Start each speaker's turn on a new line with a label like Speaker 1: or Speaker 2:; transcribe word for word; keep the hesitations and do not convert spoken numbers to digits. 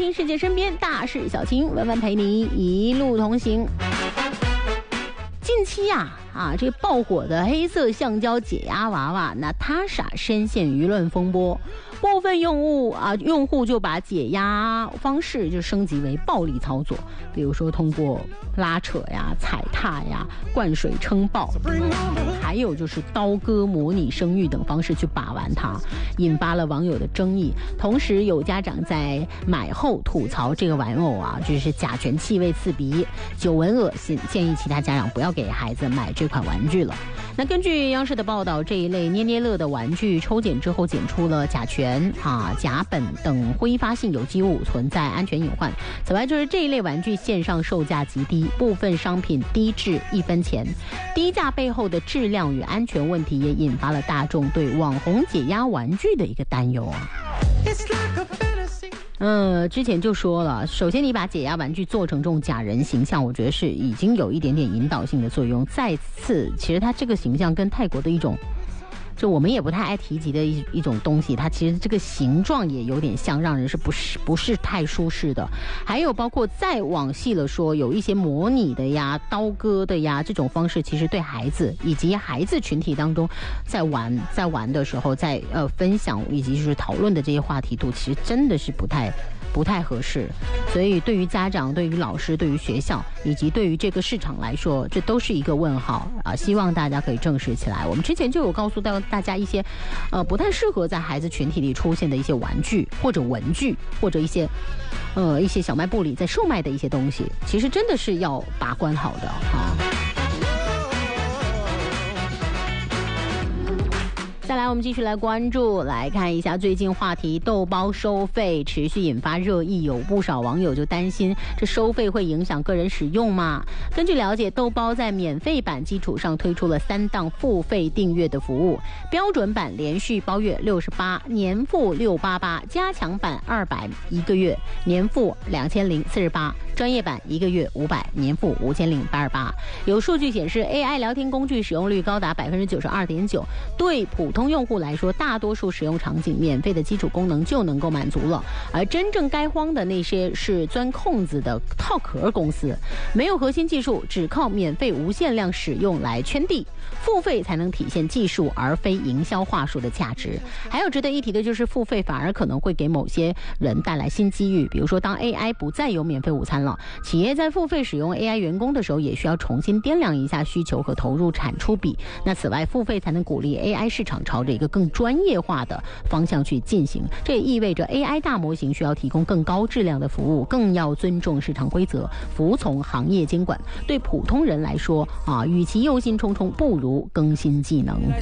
Speaker 1: 新世界身边大事小情，温温陪你一路同行。近期啊啊，这爆火的黑色橡胶解压娃娃娜塔莎深陷舆论风波，部分用户啊用户就把解压方式就升级为暴力操作，比如说通过拉扯呀、踩踏呀、灌水撑爆，还有就是刀割、模拟生育等方式去把玩它，引发了网友的争议。同时，有家长在买后吐槽这个玩偶啊，就是甲醛气味刺鼻、久闻恶心，建议其他家长不要给孩子买这款玩具了。那根据央视的报道，这一类捏捏乐的玩具抽检之后检出了甲醛、啊甲苯等挥发性有机物，存在安全隐患。此外，就是这一类玩具线上售价极低，部分商品低至一分钱，低价背后的质量与安全问题也引发了大众对网红解压玩具的一个担忧啊。呃，之前就说了，首先你把解压玩具做成这种假人形象，我觉得是已经有一点点引导性的作用。再次，其实它这个形象跟泰国的一种就我们也不太爱提及的一一种东西，它其实这个形状也有点像，让人是不是不是太舒适的。还有包括再往细了说，有一些模拟的呀、刀割的呀这种方式，其实对孩子以及孩子群体当中在玩在玩的时候，在呃分享以及就是讨论的这些话题度，其实真的是不太不太合适。所以对于家长、对于老师、对于学校以及对于这个市场来说，这都是一个问号啊！希望大家可以正视起来。我们之前就有告诉到大家一些呃不太适合在孩子群体里出现的一些玩具或者文具，或者一些呃一些小卖部里在售卖的一些东西，其实真的是要把关好的啊。再来，我们继续来关注，来看一下最近话题，豆包收费持续引发热议，有不少网友就担心这收费会影响个人使用吗？根据了解，豆包在免费版基础上推出了三档付费订阅的服务，标准版连续包月六十八，年付六百八十八，加强版二百一个月，年付两千零四十八，专业版一个月五百，年付五千零八十八。有数据显示 ，A I 聊天工具使用率高达百分之九十二点九，对普通用户来说，大多数使用场景免费的基础功能就能够满足了，而真正该慌的那些是钻空子的套壳公司，没有核心技术，只靠免费无限量使用来圈地，付费才能体现技术而非营销话术的价值。还有值得一提的就是，付费反而可能会给某些人带来新机遇，比如说当 A I 不再有免费午餐了，企业在付费使用 A I 员工的时候，也需要重新掂量一下需求和投入产出比。那此外，付费才能鼓励 A I 市场朝着一个更专业化的方向去进行，这也意味着 A I 大模型需要提供更高质量的服务，更要尊重市场规则，服从行业监管。对普通人来说啊，与其忧心忡忡，不如更新技能。